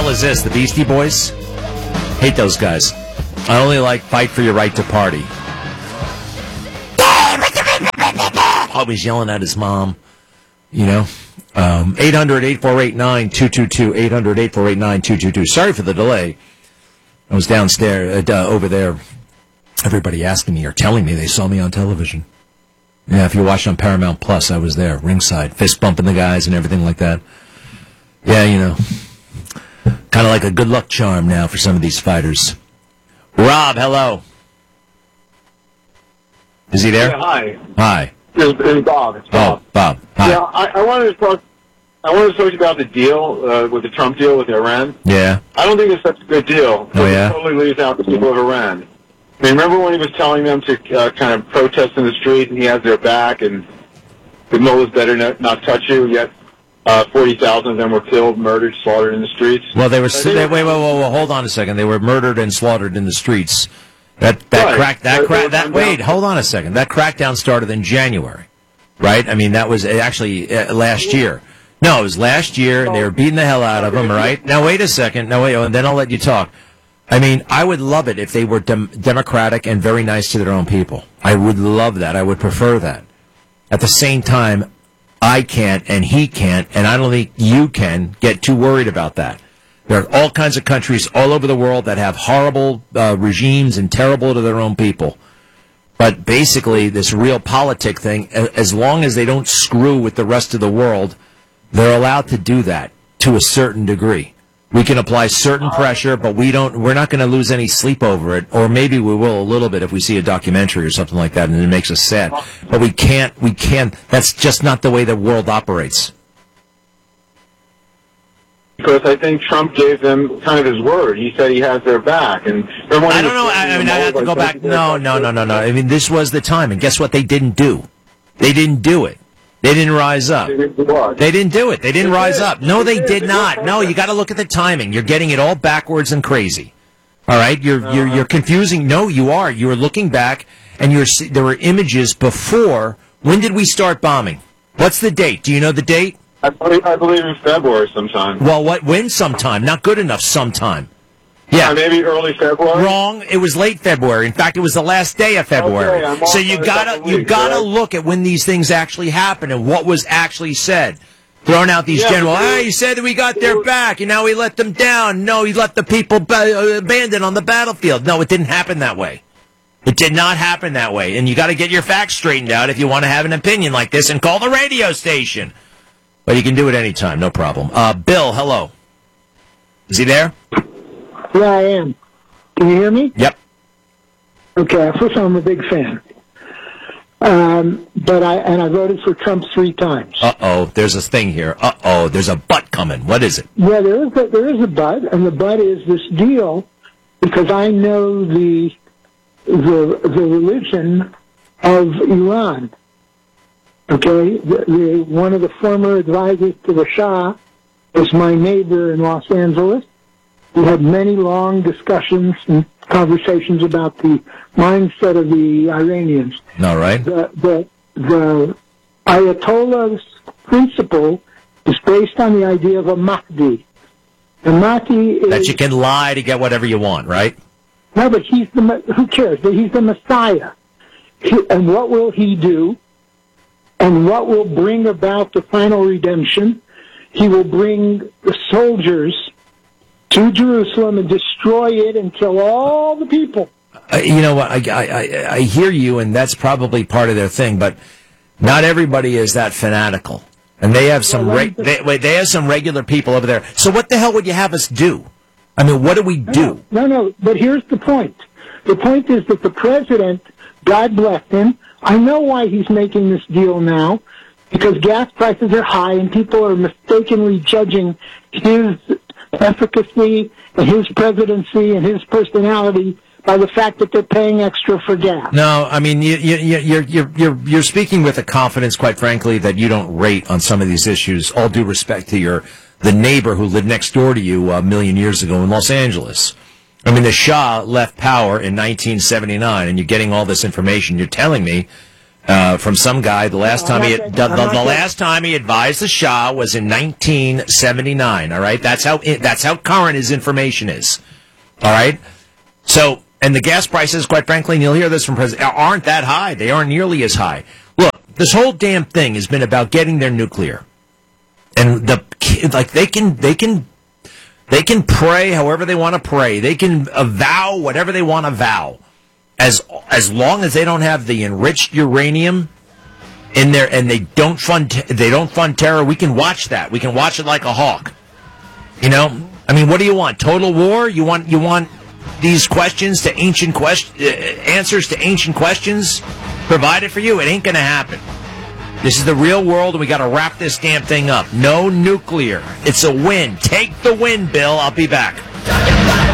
hell is this? The Beastie Boys? Hate those guys. I only like Fight for Your Right to Party. Always yelling at his mom, you know. 800-848-9222, 800-848-9222. Sorry for the delay. I was downstairs, over there. Everybody asking me or telling me they saw me on television. Yeah, if you watched on Paramount Plus, I was there, ringside, fist bumping the guys and everything like that. Yeah, you know, kind of like a good luck charm now for some of these fighters. Rob, hello. Is he there? Yeah, hi. Hi. It's Bob. It's Bob. Oh, Bob. Hi. Yeah, I wanted to talk. I wanted to talk about the deal with the Trump deal with Iran. Yeah. I don't think it's such a good deal. Oh, yeah? It totally leaves out the people of Iran. I mean, remember when he was telling them to kind of protest in the street, and he has their back, and the mullahs better not touch you, yet 40,000 of them were killed, murdered, slaughtered in the streets. Well, wait, hold on a second. They were murdered and slaughtered in the streets. Hold on a second. That crackdown started in January, right? I mean, that was actually last year. No, it was last year, and they were beating the hell out of them, right? Now, wait a second. And then I'll let you talk. I mean, I would love it if they were democratic and very nice to their own people. I would love that. I would prefer that. At the same time, I can't and he can't, and I don't think you can get too worried about that. There are all kinds of countries all over the world that have horrible regimes and terrible to their own people. But basically, this realpolitik thing, as long as they don't screw with the rest of the world, they're allowed to do that to a certain degree. We can apply certain pressure, but we're not going to lose any sleep over it, or maybe we will a little bit if we see a documentary or something like that and it makes us sad. But we can't, that's just not the way the world operates. Because I think Trump gave them kind of his word. He said he has their back. And I don't know. I mean, I have to go back. No. I mean, this was the time. And guess what they didn't do? They didn't do it. They didn't rise up. They didn't do it. They didn't rise up. No, they did not. No, you got to look at the timing. You're getting it all backwards and crazy. All right? You're confusing. No, you are. You are looking back, and there were images before. When did we start bombing? What's the date? Do you know the date? I believe in February sometime. Well, when sometime? Not good enough sometime. Yeah, maybe early February. Wrong. It was late February. In fact, it was the last day of February. Okay, so you gotta look at when these things actually happened and what was actually said. Throwing out these general, you said that we got their back and now we let them down. No, you let the people abandoned on the battlefield. No, it didn't happen that way. It did not happen that way. And you got to get your facts straightened out if you want to have an opinion like this and call the radio station. But you can do it anytime, no problem. Bill, hello. Is he there? Yeah, I am. Can you hear me? Yep. Okay, first I'm a big fan. But I voted for Trump 3 times. Uh-oh, there's a thing here. Uh-oh, there's a but coming. What is it? Yeah, there is a but, and the but is this deal, because I know the religion of Iran. Okay, one of the former advisors to the Shah was my neighbor in Los Angeles. We had many long discussions and conversations about the mindset of the Iranians. All right. The Ayatollah's principle is based on the idea of a Mahdi. The Mahdi is... That you can lie to get whatever you want, right? No, but who cares? He's the Messiah. And what will he do? And what will bring about the final redemption? He will bring the soldiers to Jerusalem and destroy it and kill all the people. You know what? I hear you, and that's probably part of their thing. But not everybody is that fanatical, and they have some they have some regular people over there. So what the hell would you have us do? I mean, what do we do? No. But here's the point. The point is that the president, God bless him, I know why he's making this deal now, because gas prices are high and people are mistakenly judging his efficacy and his presidency and his personality by the fact that they're paying extra for gas. No, I mean you're speaking with a confidence, quite frankly, that you don't rate on some of these issues. All due respect to the neighbor who lived next door to you a million years ago in Los Angeles. I mean, the Shah left power in 1979, and you're getting all this information. You're telling me, from some guy. The last time last time he advised the Shah was in 1979. All right, that's how current his information is. All right, so and the gas prices, quite frankly, and you'll hear this from President, aren't that high. They aren't nearly as high. Look, this whole damn thing has been about getting their nuclear, and they can pray however they want to pray. They can vow whatever they want to vow. As long as they don't have the enriched uranium in there and they don't fund terror, we can watch that. We can watch it like a hawk. You know? I mean, what do you want? Total war? You want these questions to answers to ancient questions provided for you? It ain't going to happen. This is the real world, and we got to wrap this damn thing up. No nuclear. It's a win. Take the win, Bill. I'll be back.